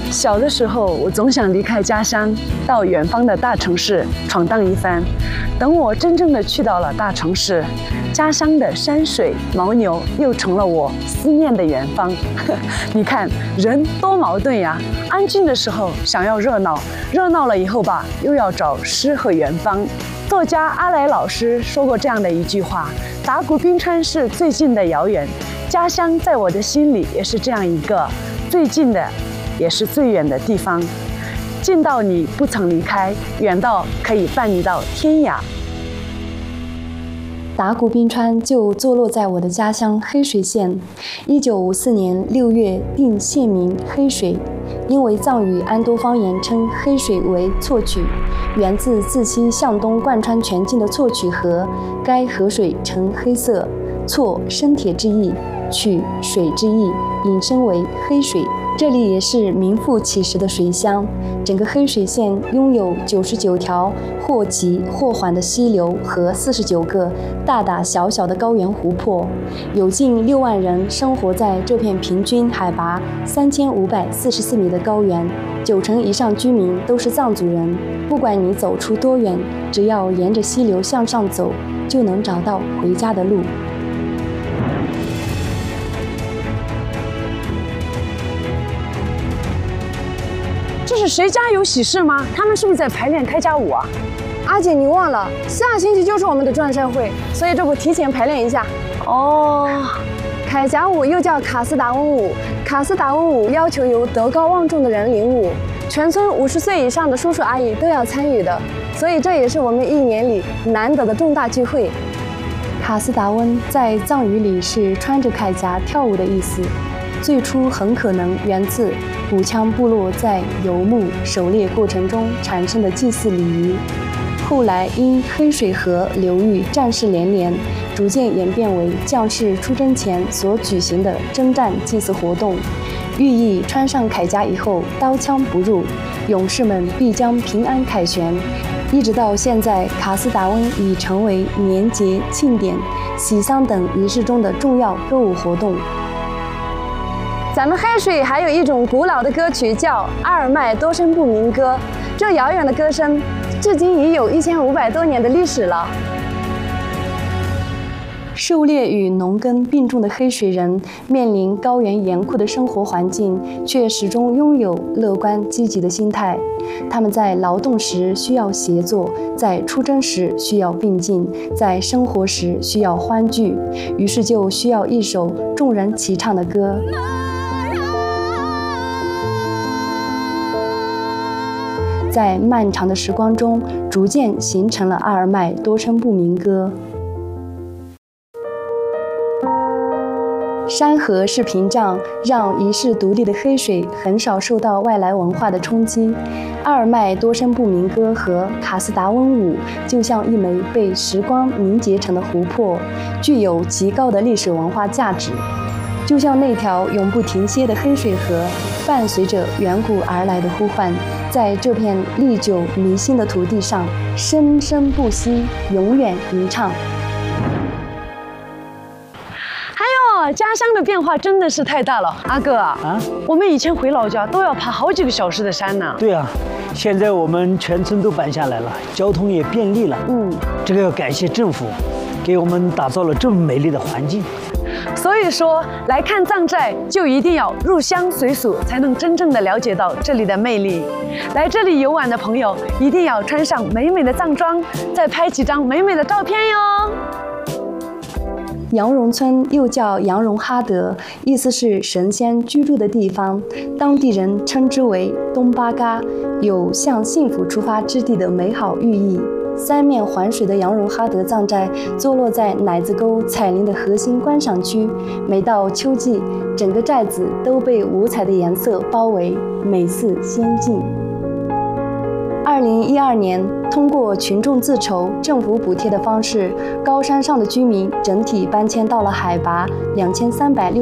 小的时候，我总想离开家乡，到远方的大城市闯荡一番。等我真正的去到了大城市，家乡的山水牦牛又成了我思念的远方。你看，人多矛盾呀！安静的时候想要热闹，热闹了以后吧，又要找诗和远方。作家阿来老师说过这样的一句话：达古冰川是最近的遥远，家乡在我的心里也是这样一个最近的，也是最远的地方。近到你不曾离开，远到可以伴你到天涯。 达古冰川就坐落在我的家乡黑水县。1954年6月定县名黑水，因为藏语安多方言称黑水为错曲，源自自西向东贯穿全境的错曲河，该河水呈黑色，错生铁之意，曲水之意，引申为黑水。这里也是名副其实的水乡。整个黑水县拥有99条或急或缓的溪流和49个大大小小的高原湖泊，有近6万人生活在这片平均海拔3544米的高原，90%以上居民都是藏族人。不管你走出多远，只要沿着溪流向上走，就能找到回家的路。 这是谁家有喜事吗？他们是不是在排练开家舞啊？ 阿姐，你忘了，下星期就是我们的转山会，所以这不提前排练一下。 哦， 开家舞又叫卡斯达温舞，卡斯达温舞要求由德高望重的人领舞，全村50岁以上的叔叔阿姨都要参与的，所以这也是我们1年里难得的重大聚会。 卡斯达温在藏语里是穿着铠甲跳舞的意思，最初很可能源自古羌部落在游牧狩猎过程中产生的祭祀礼仪，后来因黑水河流域战事连连，逐渐演变为将士出征前所举行的征战祭祀活动，寓意穿上铠甲以后刀枪不入，勇士们必将平安凯旋。一直到现在，卡斯达温已成为年节、庆典、喜丧等仪式中的重要歌舞活动。 咱们黑水还有一种古老的歌曲叫阿尔麦多声部民歌，这遥远的歌声至今已有1500多年的历史了。 狩猎与农耕并重的黑水人面临高原严酷的生活环境，却始终拥有乐观积极的心态。他们在劳动时需要协作，在出征时需要并进，在生活时需要欢聚，于是就需要一首众人齐唱的歌。在漫长的时光中，逐渐形成了阿尔麦多声部民歌。山河是屏障，让遗世独立的黑水很少受到外来文化的冲击。阿尔麦多声部民歌和卡斯达温舞就像一枚被时光凝结成的湖泊，具有极高的历史文化价值。就像那条永不停歇的黑水河，伴随着远古而来的呼唤，在这片历久弥新的土地上生生不息，永远吟唱。 家乡的变化真的是太大了，阿哥啊，我们以前回老家都要爬好几个小时的山呢。 对啊，现在我们全村都搬下来了，交通也便利了。这个要感谢政府，给我们打造了这么美丽的环境。 所以说，来看藏寨就一定要入乡随俗，才能真正的了解到这里的魅力。来这里游玩的朋友，一定要穿上美美的藏装，再拍几张美美的照片哟。 羊绒村又叫羊绒哈德，意思是神仙居住的地方，当地人称之为东巴嘎，有向幸福出发之地的美好寓意。三面环水的羊绒哈德藏寨坐落在乃子沟彩林的核心观赏区，每到秋季，整个寨子都被五彩的颜色包围，美似仙境。2012年，通过群众自筹、政府补贴的方式，高山上的居民整体搬迁到了海拔2360